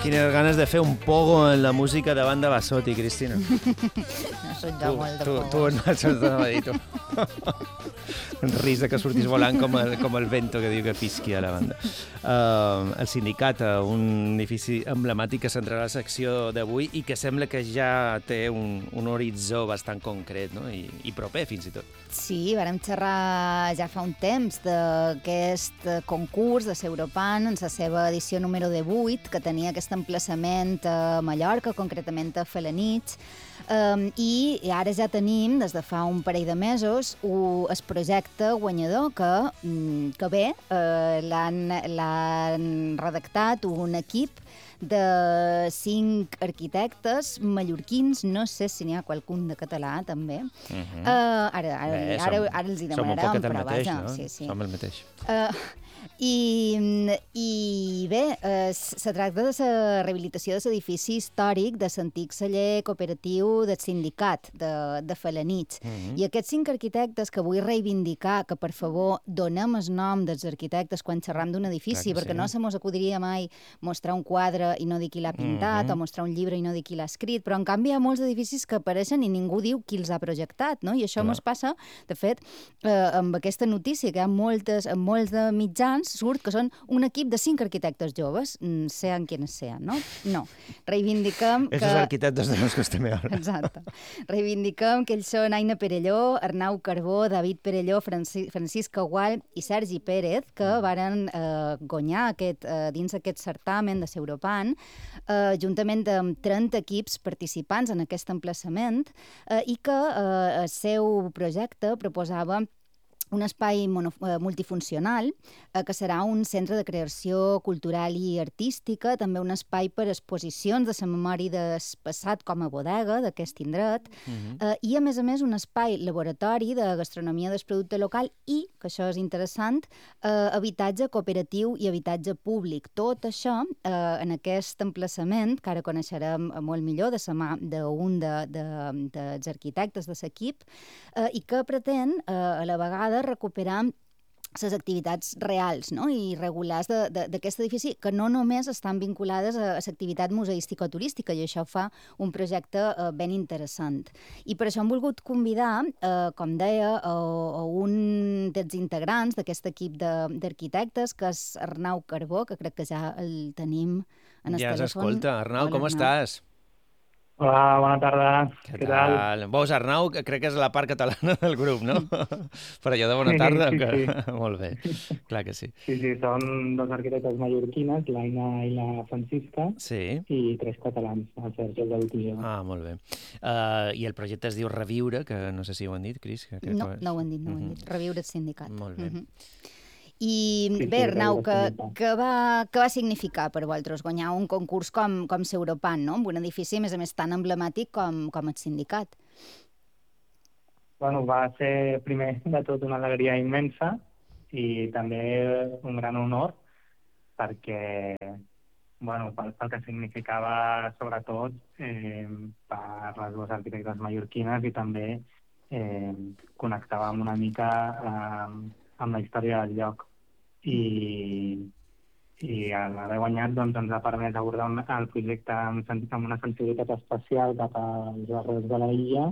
Quines ganes de fer un pogo en la música davant de Bassotti, Cristina. No soc jo molt de pogo. Tu no ets de dir, tu. Un risa que sortís volant com el vento que diu que pisqui a la banda. El Sindicat, un edifici emblemàtic que centrarà la secció d'avui i que sembla que ja té un horitzó bastant concret, no? I proper, fins i tot. Sí, vàrem xerrar ja fa un temps d'aquest concurs de Seuropan en la seva edició número 18, que tenia aquest emplaçament a Mallorca, concretament a Felanitx, i ara ja tenim, des de fa un parell de mesos, el projecte guanyador que bé, l'han redactat un equip de 5 arquitectes mallorquins, no sé si n'hi ha qualcun de català, també. Ara els hi demanarem, som un poquet el però mateix, vaja, no? sí. Som el mateix. I bé, se tracta de la rehabilitació de l'edifici històric de l'antic celler cooperatiu del sindicat de Felanitx. I aquests 5 arquitectes que vull reivindicar, que per favor donem el nom dels arquitectes quan xerram d'un edifici, perquè no se mos acudiria mai mostrar un quadre i no dir qui l'ha pintat, o mostrar un llibre i no dir qui l'ha escrit, però en canvi hi ha molts edificis que apareixen i ningú diu qui els ha projectat, no? I això mos passa, de fet, amb aquesta notícia, que hi ha molts de mitjans, surt que són un equip de 5 arquitectes joves, sean quienes sean, no? No. Reivindiquem que... Esos arquitectes de los que estem ahora. Exacte. Reivindiquem que ells són Aina Perelló, Arnau Carbó, David Perelló, Francisca Gual i Sergi Pérez, que varen guanyar dins aquest certamen de Seuropan, juntament amb 30 equips participants en aquest emplaçament, i que el seu projecte proposava un espai multifuncional, que serà un centre de creació cultural i artística, també un espai per exposicions de la memòria del passat com a bodega d'aquest indret, i a més un espai laboratori de gastronomia del producte local i, que això és interessant, habitatge cooperatiu i habitatge públic. Tot això en aquest emplaçament, que ara coneixerem molt millor de la mà d'un dels arquitectes de l'equip, i que pretén a la vegada recuperar les activitats reals, no? I regulars d'aquest edifici, que no només estan vinculades a l'activitat museística-turística, i això fa un projecte ben interessant. I per això hem volgut convidar, com deia, a un dels integrants d'aquest equip d'arquitectes, que és Arnau Carbó, que crec que ja el tenim en el telèfon. Ja s'escolta. Arnau, com estàs? Hola, bona tarda. Què tal? Veus, Arnau, que crec que és la part catalana del grup, no? Per allò de bona tarda? Sí. Molt bé, clar que sí. Sí, són 2 arquitectes mallorquines, l'Aina i la Francisca, i 3 catalans, el Sergi i el David i jo. Ah, molt bé. I el projecte es diu Reviure, que no sé si ho han dit, Cris. No ho han dit. Reviure el sindicat. Molt bé. I bé, Arnau, què va significar per vosaltres guanyar un concurs com Seuropan, no? Amb un edifici, a més, tan emblemàtic com el sindicat? Bueno, va ser, primer de tot, una alegria immensa i també un gran honor perquè, bueno, pel que significava, sobretot, per les 2 arquitectes mallorquines i també connectàvem una mica amb la història del lloc. I l'haver guanyat doncs, ens ha permès abordar el projecte amb una sensibilitat especial cap als arrels de la illa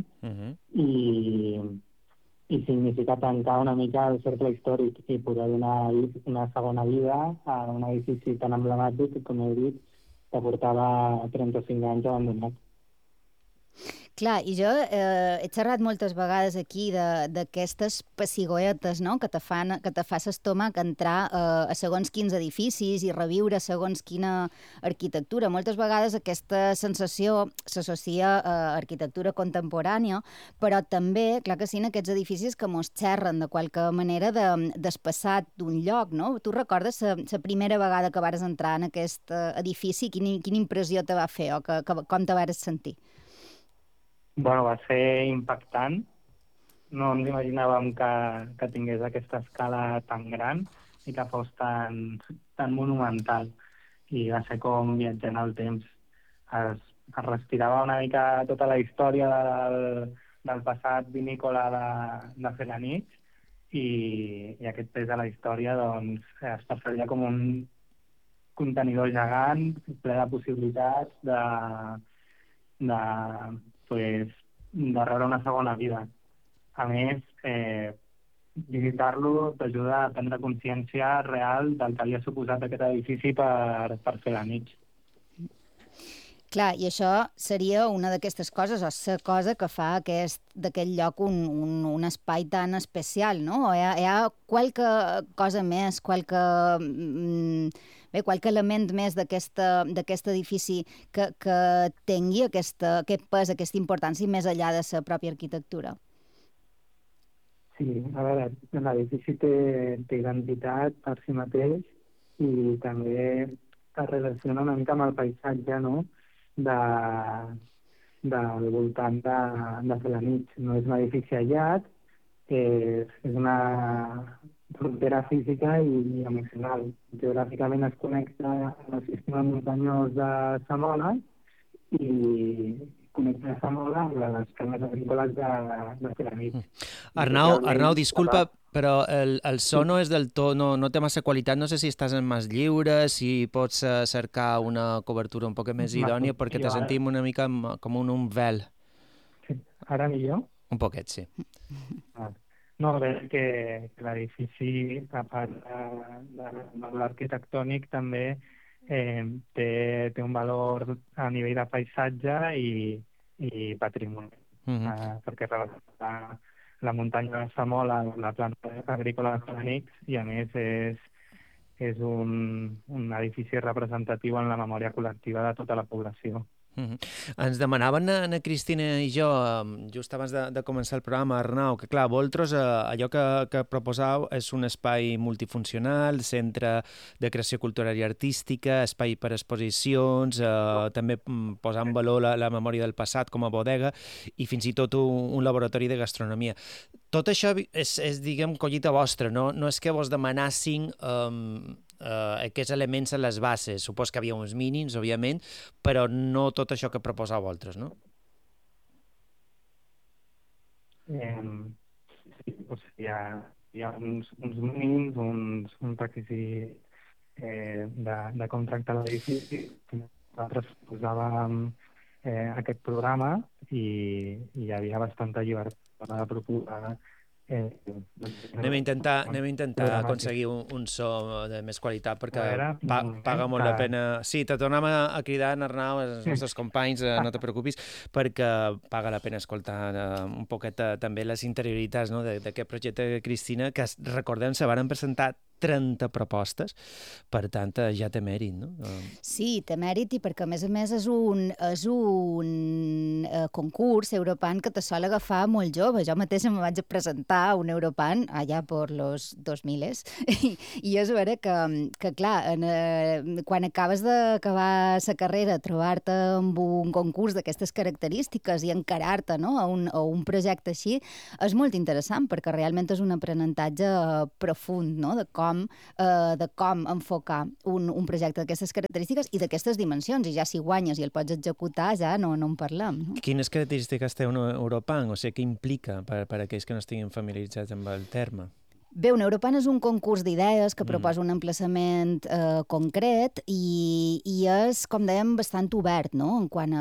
i significa tancar una mica el cercle històric i poder donar una segona vida a un edifici tan emblemàtic, com he dit, que portava 35 anys abandonat. Clar, i jo he xerrat moltes vegades aquí d'aquestes pessigolletes, no?, que te fa l'estómac entrar a segons quins edificis i reviure segons quina arquitectura. Moltes vegades aquesta sensació s'associa a arquitectura contemporània, però també, clar que sí, en aquests edificis que mos xerren de qualque manera del passat d'un lloc, no? Tu recordes la primera vegada que vares entrar en aquest edifici? Quina impressió te va fer o com te vares sentir? Bueno, va ser impactant. No ens imaginàvem que tingués aquesta escala tan gran i que fos tan monumental. I va ser com viatjar en el temps. Es respirava una mica tota la història del passat vinícola de Felanitx i aquest pes de la història doncs, es percebia com contenidor gegant, ple de possibilitats de rebre una segona vida. A més, visitar-lo t'ajuda a prendre consciència real del que havia suposat aquest edifici per fer la nit. Clar, i això seria una d'aquestes coses, o la cosa que fa d'aquest lloc un espai tan especial, no? O hi ha qualque cosa més, qualque element més d'aquest edifici que tingui aquest pes, aquesta importància, més enllà de la pròpia arquitectura? Sí, a veure, l'edifici té identitat per si mateix i també es relaciona una mica amb el paisatge, no?, del voltant de Felanitx. No és un edifici aïllat, és una frontera física i emocional. Geogràficament es connecta amb el sistema muntanyós de Samola i connecta Samola amb les cames agrícoles de Felanitx. Arnau, disculpa, però el so no és del tot, no té massa qualitat. No sé si estàs en mas lliure, si pots cercar una cobertura un poc més idònia, perquè te sentim una mica com un vel. Sí. Ara millor? Un poquet, sí. No, veig que l'edifici, a part de l'arquitectònic, també té un valor a nivell de paisatge i patrimoni, perquè representa la muntanya de Samola, la planta agrícola de Felanitx, i a més és un edifici representatiu en la memòria col·lectiva de tota la població. Ens demanaven a Cristina i jo, just abans de començar el programa, Arnau, que clar, vosaltres allò que proposeu és un espai multifuncional, centre de creació cultural i artística, espai per exposicions, també posar en valor la memòria del passat com a bodega i fins i tot un laboratori de gastronomia. Tot això és diguem, collita vostra, no és que vos demanassin aquests elements a les bases. Supos que havia uns mínims, òbviament, però no tot això que proposeu vosaltres, no? Sí, hi ha uns mínims, uns requisits de com tractar l'edifici. Nosaltres posàvem aquest programa i hi havia bastanta llibertat de proposar. Anem a intentar aconseguir un so de més qualitat perquè paga molt la pena. Sí, te tornem a cridar, Arnau, els nostres companys, no te preocupis, perquè paga la pena escoltar un poquet també les interioritats d'aquest projecte de Cristina, que recordem, se varen presentar 30 propostes, per tant, ja té mèrit, no? Sí, té mèrit, i perquè, a més és un concurs Europan que te sol agafar molt jove. Jo mateixa me vaig presentar a un Europan allà per los 2000 i és vera que clar, quan acabes d'acabar la carrera, trobar-te amb un concurs d'aquestes característiques i encarar-te, no?, a un projecte així, és molt interessant, perquè realment és un aprenentatge profund, no?, de com enfocar un projecte d'aquestes característiques i d'aquestes dimensions, i ja si guanyes i el pots executar, ja no en parlem. No? Quines característiques té un Europan? O sigui, què implica per aquells que no estiguin familiaritzats amb el terme? Bé, un Europan és un concurs d'idees que proposa un emplaçament concret i és, com dèiem, bastant obert, no?, en quant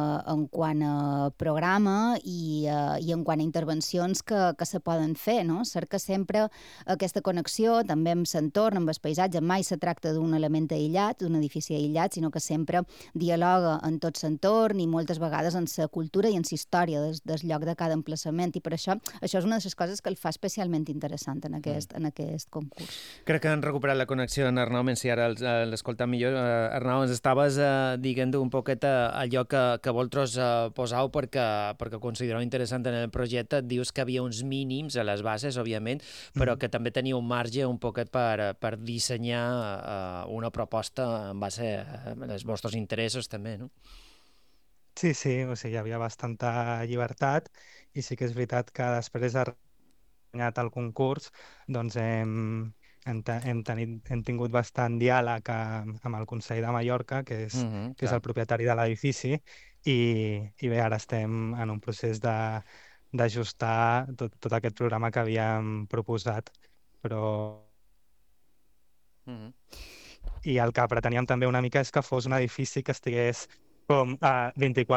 a programa i en quant a intervencions que se poden fer, no? Cerca sempre aquesta connexió també amb l'entorn, amb el paisatge. Mai se tracta d'un element aïllat, d'un edifici aïllat, sinó que sempre dialoga en tot l'entorn i moltes vegades en la cultura i en la història del lloc de cada emplaçament, i per això és una de les coses que el fa especialment interessant en aquest concurs. Crec que han recuperat la connexió en Arnau, menys si ara l'escoltam millor. Arnau, ens estaves dient un poquet allò que vosaltres posau perquè considereu interessant en el projecte. Dius que havia uns mínims a les bases, òbviament, però que també tenia un marge un poquet per dissenyar una proposta en base als vostres interessos també, no? Sí, o sigui, hi havia bastanta llibertat i sí que és veritat que després de guanyat el concurs, doncs hem tingut bastant diàleg amb el Consell de Mallorca, que és el propietari de l'edifici, i bé, ara estem en un procés d'ajustar tot aquest programa que havíem proposat, però... i el que preteníem també una mica és que fos un edifici que estigués com a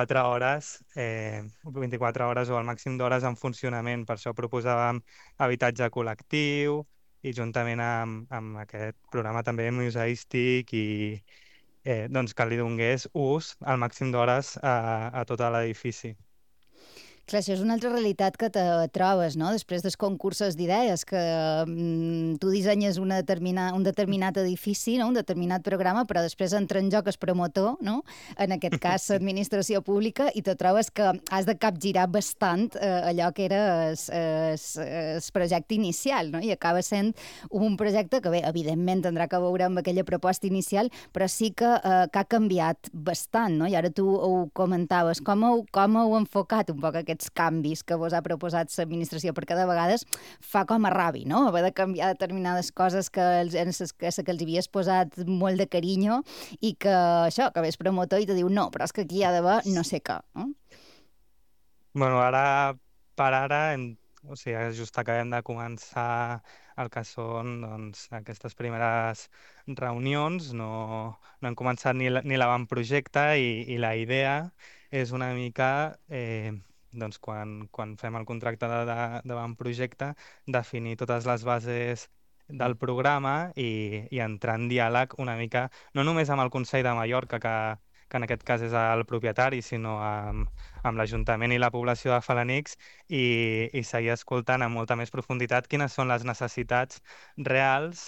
24 hores o al màxim d'hores en funcionament. Per això proposàvem habitatge col·lectiu i juntament amb aquest programa també museístic i doncs que li donés ús al màxim d'hores a tot l'edifici. Clar, això és una altra realitat que te trobes, no? Després dels concursos d'idees, que tu dissenyes un determinat edifici, no? Un determinat programa, però després entra en joc el promotor, no? En aquest cas, l'administració pública, i te trobes que has de capgirar bastant allò que era el projecte inicial, no? I acaba sent un projecte que, bé, evidentment tindrà que veure amb aquella proposta inicial, però sí que ha canviat bastant, no? I ara tu ho comentaves. Com heu enfocat un poc aquests canvis que vos ha proposat l'administració? Perquè de vegades fa com a rabi, no? Haver de canviar determinades coses que els hi havies posat molt de carinyo i que això, que ves promotor i te diu no, però és que aquí hi ha d'haver no sé què. No? Bueno, ara, per ara, o sigui, just acabem de començar el que són doncs, aquestes primeres reunions, no hem començat ni l'avantprojecte i la idea és una mica, doncs, quan fem el contracte d'avantprojecte, definir totes les bases del programa i entrar en diàleg una mica, no només amb el Consell de Mallorca, que en aquest cas és el propietari, sinó amb l'Ajuntament i la població de Felanitx i seguir escoltant amb molta més profunditat quines són les necessitats reals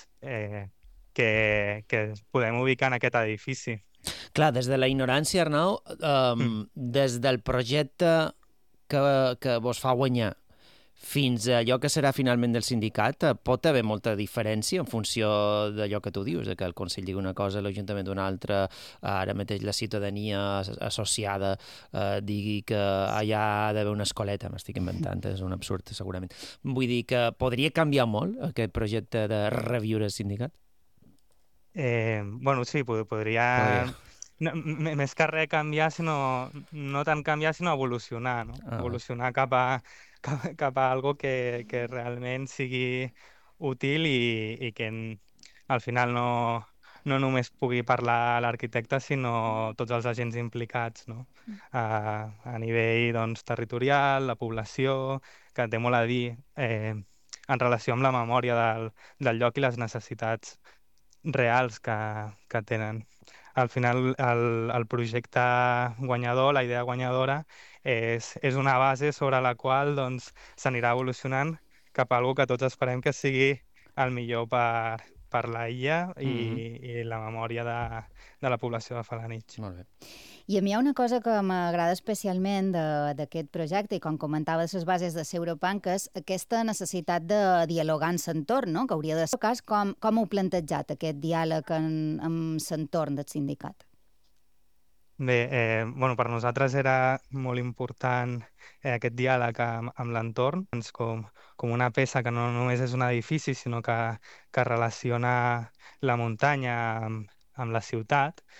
que podem ubicar en aquest edifici. Clar, des de la ignorància, Arnau, des del projecte que vos fa guanyar fins a allò que serà finalment del sindicat, pot haver molta diferència en funció d'allò que tu dius, que el Consell digui una cosa, l'Ajuntament una altra, ara mateix la ciutadania associada digui que allà ha d'haver una escoleta, m'estic inventant, és un absurd segurament. Vull dir que podria canviar molt aquest projecte de reviure el sindicat? Bueno, sí, podria. No, més que res canviar, no tant canviar, sinó evolucionar, no? Evolucionar cap a algo que realment sigui útil i que al final no només pugui parlar l'arquitecte, sinó tots els agents implicats, no? A nivell doncs, territorial, la població, que té molt a dir en relació amb la memòria del lloc i les necessitats reals que tenen. Al final, el projecte guanyador, la idea guanyadora, és una base sobre la qual doncs, s'anirà evolucionant cap a algo que tots esperem que sigui el millor per l'illa i la memòria de la població de Felanitx. Molt bé. I a mi hi ha una cosa que m'agrada especialment d'aquest projecte, i com comentaves les bases de Seuropan, que és aquesta necessitat de dialogar en l'entorn, no? Que hauria de ser. En cas, com heu plantejat aquest diàleg amb l'entorn del sindicat? Bé, bueno, per nosaltres era molt important aquest diàleg amb l'entorn, doncs com una peça que no només és un edifici, sinó que relaciona la muntanya amb la ciutat.